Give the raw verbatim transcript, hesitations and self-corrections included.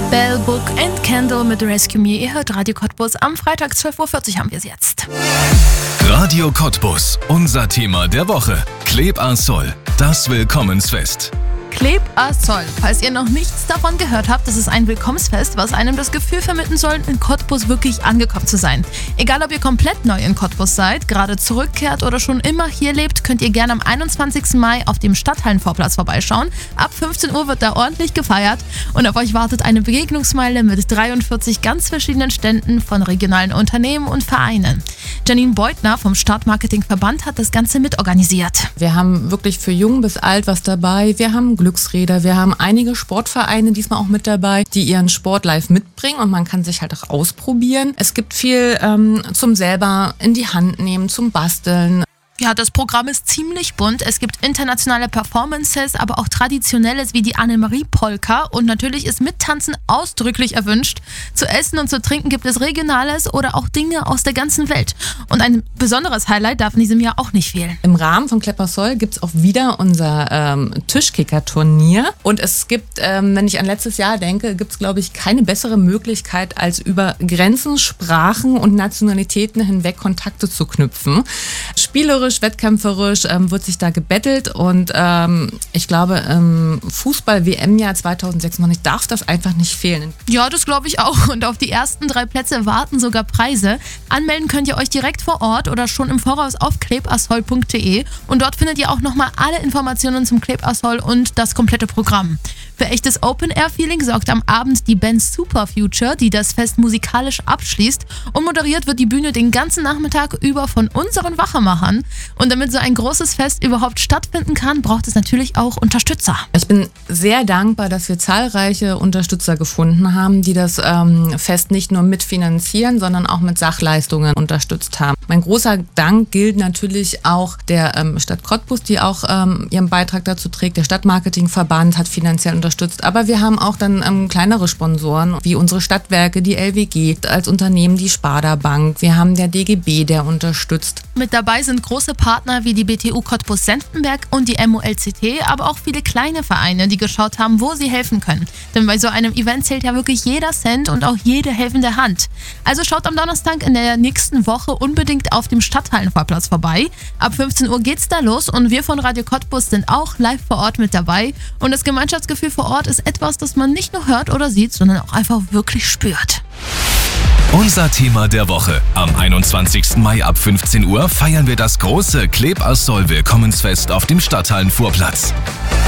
Bell, Book and Candle mit Rescue Me. Ihr hört Radio Cottbus. Am Freitag zwölf Uhr vierzig haben wir es jetzt. Radio Cottbus, unser Thema der Woche. Klebasoll, das Willkommensfest. Klebasoll. Falls ihr noch nichts davon gehört habt, das ist ein Willkommensfest, was einem das Gefühl vermitteln soll, in Cottbus wirklich angekommen zu sein. Egal, ob ihr komplett neu in Cottbus seid, gerade zurückkehrt oder schon immer hier lebt, könnt ihr gerne am einundzwanzigsten Mai auf dem Stadthallenvorplatz vorbeischauen. Ab fünfzehn Uhr wird da ordentlich gefeiert und auf euch wartet eine Begegnungsmeile mit dreiundvierzig ganz verschiedenen Ständen von regionalen Unternehmen und Vereinen. Janine Beutner vom Stadtmarketingverband hat das Ganze mitorganisiert. Wir haben wirklich für jung bis alt was dabei. Wir haben Glücksräder, wir haben einige Sportvereine diesmal auch mit dabei, die ihren Sport live mitbringen und man kann sich halt auch ausprobieren. Es gibt viel ähm, zum selber in die Hand nehmen, zum Basteln. Ja, das Programm ist ziemlich bunt. Es gibt internationale Performances, aber auch traditionelles wie die Annemarie-Polka. Und natürlich ist Mittanzen ausdrücklich erwünscht. Zu essen und zu trinken gibt es Regionales oder auch Dinge aus der ganzen Welt. Und ein besonderes Highlight darf in diesem Jahr auch nicht fehlen. Im Rahmen von Klebasoll gibt es auch wieder unser ähm, Tischkicker-Turnier. Und es gibt, ähm, wenn ich an letztes Jahr denke, gibt es, glaube ich, keine bessere Möglichkeit, als über Grenzen, Sprachen und Nationalitäten hinweg Kontakte zu knüpfen. Spielerisch, wettkämpferisch ähm, wird sich da gebettelt und ähm, ich glaube, im Fußball-W M-Jahr zweitausendsechsundzwanzig darf das einfach nicht fehlen. Ja, das glaube ich auch. Und auf die ersten drei Plätze warten sogar Preise. Anmelden könnt ihr euch direkt vor Ort oder schon im Voraus auf klebasoll punkt de und dort findet ihr auch nochmal alle Informationen zum Klebasoll und das komplette Programm. Für echtes Open-Air-Feeling sorgt am Abend die Band Super Future, die das Fest musikalisch abschließt, und moderiert wird die Bühne den ganzen Nachmittag über von unseren Wachemachern. Und damit so ein großes Fest überhaupt stattfinden kann, braucht es natürlich auch Unterstützer. Ich bin sehr dankbar, dass wir zahlreiche Unterstützer gefunden haben, die das ähm, Fest nicht nur mitfinanzieren, sondern auch mit Sachleistungen unterstützt haben. Mein großer Dank gilt natürlich auch der ähm, Stadt Cottbus, die auch ähm, ihren Beitrag dazu trägt. Der Stadtmarketingverband hat finanziell unterstützt. Aber wir haben auch dann ähm, kleinere Sponsoren, wie unsere Stadtwerke, die L W G, als Unternehmen die Sparda Bank. Wir haben der D G B, der unterstützt. Mit dabei sind große Partner wie die B T U Cottbus-Senftenberg und die M O L C T, aber auch viele kleine Vereine, die geschaut haben, wo sie helfen können. Denn bei so einem Event zählt ja wirklich jeder Cent und auch jede helfende Hand. Also schaut am Donnerstag in der nächsten Woche unbedingt auf dem Stadthallenvorplatz vorbei. Ab fünfzehn Uhr geht's da los und wir von Radio Cottbus sind auch live vor Ort mit dabei. Und das Gemeinschaftsgefühl vor Ort ist etwas, das man nicht nur hört oder sieht, sondern auch einfach wirklich spürt. Unser Thema der Woche. Am einundzwanzigsten Mai ab fünfzehn Uhr feiern wir das große Klebasoll Willkommensfest auf dem Stadthallenvorplatz.